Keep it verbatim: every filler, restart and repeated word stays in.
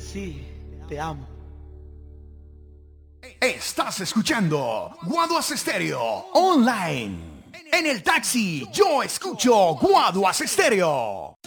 Sí, te amo. Estás escuchando Guaduas Estéreo Online. En el taxi yo escucho Guaduas Estéreo.